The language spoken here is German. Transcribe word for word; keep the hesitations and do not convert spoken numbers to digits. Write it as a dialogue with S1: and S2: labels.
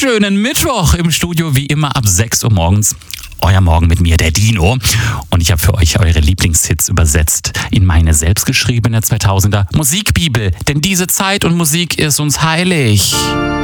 S1: wunderschönen Mittwoch im Studio, wie immer ab sechs Uhr morgens. Euer Morgen mit mir, der Dino. Und ich habe für euch eure Lieblingshits übersetzt in meine selbstgeschriebene zweitausender Musikbibel. Denn diese Zeit und Musik ist uns heilig.